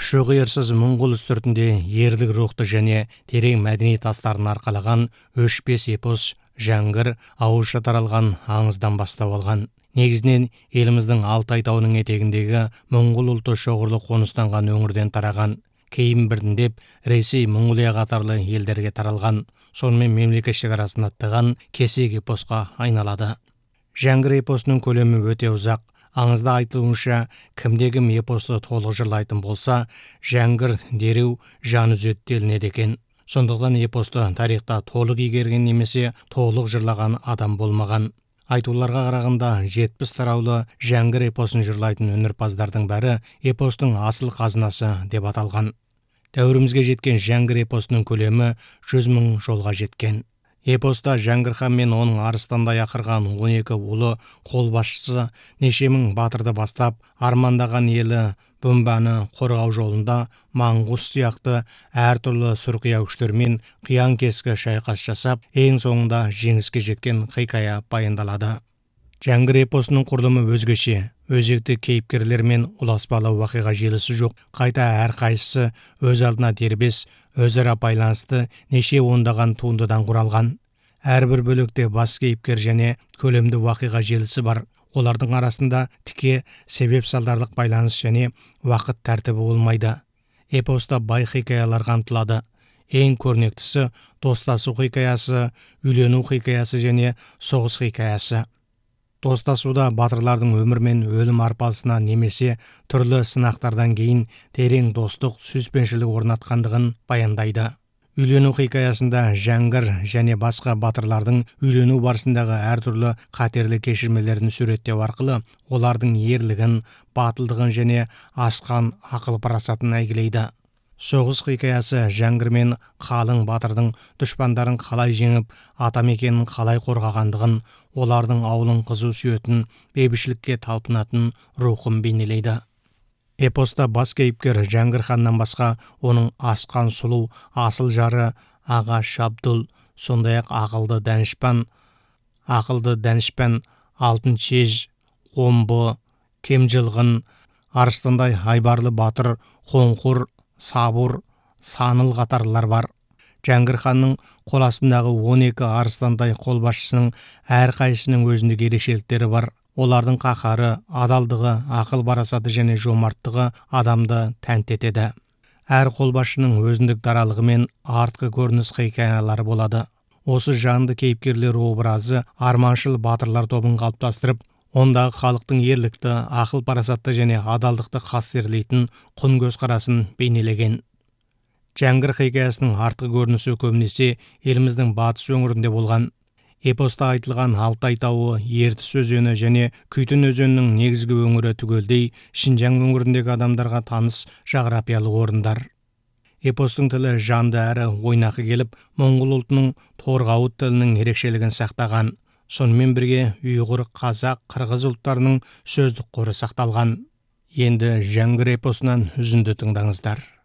шөғиырсыз мұңғыл үстіртінде ерлік рухты және терең мәдени тастарын арқалаған өшпес эпос Жәңгір ауызша таралған аңыздан бастау алған. Негізінен еліміздің Алтай тауының етегіндегі мұңғыл ұлты шоғырлы қоныстанған өңірден тараған. Кейін біртіндеп Ресей, Монғолия қатарлы елдерге таралған. Сонымен мемлекет шекарасын аттаған кесек эпосқа айналады. Жәңгір эпосының көлемі өте ұзақ. Аңызда айтылуынша, кімде-кім эпосты толық жырлайтын болса, Жәңгір дереу жан үзеді делінеді екен. Сондықтан эпосты тарихта толық игерген немесе толық жырлаған адам болмаған. Айтуларға қарағанда 70 тараулы Жәңгір эпосын жырлайтын өнерпаздардың бәрі эпостың асыл қазынасы деп аталған. Дәуірімізге жеткен Жәңгір эпосының көлемі 100 мың жолға жеткен. Эпоста Жәңгір хан мен оның арыстандай ақырған 12 ұлы қолбасшысы неше мың батырды бастап, армандаған елі Бөмбаны қорғау жолында Маңғұс сияқты әртүрлі сұрқия күштермен қиян-кескі шайқас жасап, ең соңында жеңіске жеткен хикая баяндалады. Жәңгір эпосының құрылымы өзгеше. Өзекті кейіпкерлер мен ұласпалы уақиға желісі жоқ. Қайта әрқайсысы өз алдына дербес, өзара байланысты неше ондаған туындыдан құралған. Әрбір бөлікте бас кейіпкер және көлемді уақиға желісі бар. Олардың арасында тіке себеп-салдарлық байланыс және уақыт тәртібі болмайды. Эпоста бай хикаялар қамтылады. Ең көрнектісі достасу хикаясы, үйлену хикаясы және соғыс хикаясы. Достасуда батырлардың өмір мен өлім арпалысына немесе түрлі сынақтардан кейін терең достық, сүйіспеншілік орнатқандығын баяндайды. Үйлену хикаясында Жәңгір және басқа батырлардың үйлену барысындағы әртүрлі қатерлі кешірмелерін суреттеу арқылы олардың ерлігін, батылдығын және ашқан ақыл парасатын әйгілейді. Соғыс хикаясы Жәңгір мен қалың батырдың дұшпандарын қалай жеңіп, атамекенін қалай қорғағандығын, олардың ауылын қызу сүйетін, бейбітшілікке талпынатын рухын бейнелейді. Эпоста бас кейіпкер Жәңгір ханнан басқа оның асқан сұлу асыл жары Аға Шабдұл, сондай-ақ ақылды Дәнішпан, алтын Чеж, Омбы, Кемжылғын, арыстандай айбарлы батыр Қоңқұр, Сабур, Саныл қатарлар бар. Жәңгір ханның қол астындағы 12 арыстандай қолбасшысының әрқайсысының өзіндік ерекшеліктері бар. Олардың қаһары, адалдығы, ақыл парасаты және жомарттығы адамды тәнті етеді. Әр қолбасшының өзіндік даралығы мен артқы көрініс хикаялары болады. Осы жанды кейіпкерлер образы арманшыл батырлар тобын қалыптастырып, ондағы халықтың ерлікті, ақыл парасатты және адалдықты қастерлейтін құн көзқарасын бейнелеген. Жәңгір хикаясының артқы көрінісі көбінесе еліміздің батыс өңірінде болған. Эпоста айтылған Алтай тауы, Ертіс өзені және Күйтін өзенінің негізгі өңірі түгелдей Шинжаң өңіріндегі адамдарға таныс жағрапиялық орындар. Эпостың тілі жанды әрі ойнақы келіп, Моңғол ұлтының торғауыт тілінің ерекшелігін сақтаған. Сонымен бірге ұйғыр, қазақ, қырғыз ұлттарының сөздік қоры сақталған. Енді Жәңгір эпосынан үзінді тыңдаңыздар.